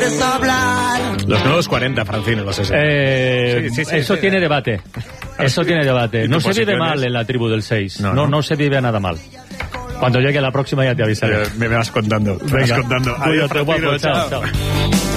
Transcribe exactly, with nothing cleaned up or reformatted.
Los nuevos cuarenta, Francino, los sesenta. Eh, sí, sí, sí, eso sí, tiene sí. debate. Eso tiene debate. No se vive mal en la tribu del seis. No, no, no se vive nada mal. Cuando llegue la próxima ya te avisaré. Me vas contando. Me vas contando. Adiós, Cuídate, guapo. Francino, Chao, chao.